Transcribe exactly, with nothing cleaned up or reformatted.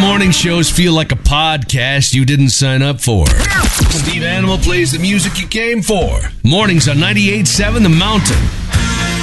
morning shows feel like a podcast you didn't sign up for. Steve Animal plays the music you came for. Mornings on ninety-eight point seven The Mountain.